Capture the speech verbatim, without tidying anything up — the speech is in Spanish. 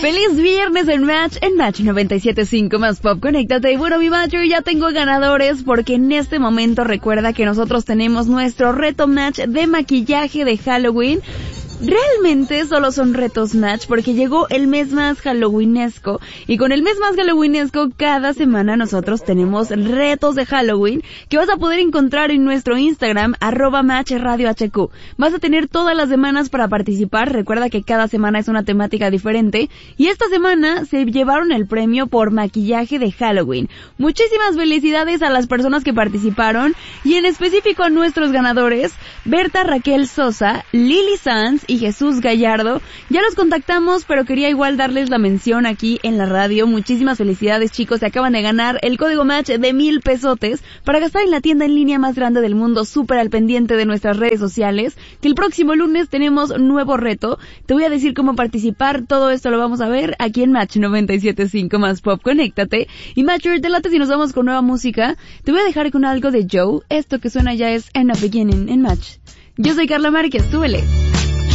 Feliz viernes en Match, en Match noventa y siete punto cinco más Pop, conéctate. Y bueno, mi Match, ya tengo ganadores porque en este momento recuerda que nosotros tenemos nuestro reto Match de maquillaje de Halloween. Realmente solo son retos Match porque llegó el mes más halloweenesco y con el mes más halloweenesco cada semana nosotros tenemos retos de Halloween que vas a poder encontrar en nuestro Instagram arroba Match Radio H Q. Vas a tener todas las semanas para participar, recuerda que cada semana es una temática diferente y esta semana se llevaron el premio por maquillaje de Halloween. Muchísimas felicidades a las personas que participaron y en específico a nuestros ganadores, Berta Raquel Sosa, Lili Sanz y Jesús Gallardo. Ya los contactamos, pero quería igual darles la mención aquí en la radio. Muchísimas felicidades, chicos, se acaban de ganar el código Match de mil pesotes para gastar en la tienda en línea más grande del mundo, súper al pendiente de nuestras redes sociales, que el próximo lunes tenemos nuevo reto. Te voy a decir cómo participar, todo esto lo vamos a ver aquí en Match noventa y siete punto cinco más Pop, conéctate. Y Matcher, te late si nos vamos con nueva música. Te voy a dejar con algo de Joe, esto que suena ya es In the Beginning en Match. Yo soy Carla Márquez, súbele.